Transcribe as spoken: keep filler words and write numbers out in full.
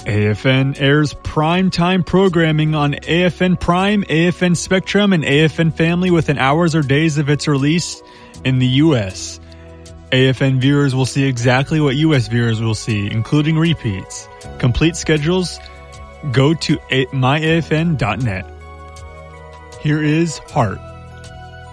A F N airs primetime programming on A F N Prime, A F N Spectrum, and A F N Family within hours or days of its release in the U S. A F N viewers will see exactly what U S viewers will see, including repeats. Complete schedules, go to my A F N dot net. Here is Heart.